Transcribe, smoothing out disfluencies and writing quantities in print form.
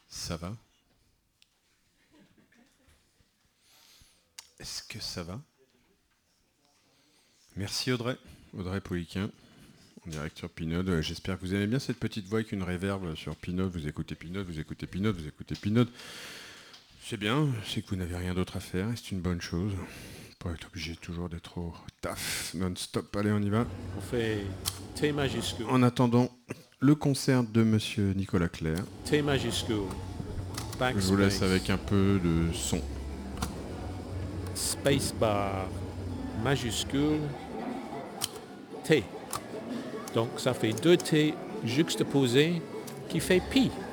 Ça va? Est-ce que ça va? Merci Audrey. Audrey Pouliquin, en direct sur Pinode. J'espère que vous aimez bien cette petite voix avec une réverb sur Pinode. Vous écoutez Pinode, vous écoutez Pinode, vous écoutez Pinode. C'est bien, c'est que vous n'avez rien d'autre à faire et c'est une bonne chose. Pas être obligé toujours d'être au taf non-stop. Allez, on y va. On fait T majuscule. En attendant le concert de Monsieur Nicolas Clerc, T majuscule. je vous laisse Backspace. avec un peu de son. Spacebar majuscule. T. Donc ça fait deux T juxtaposés qui fait pi.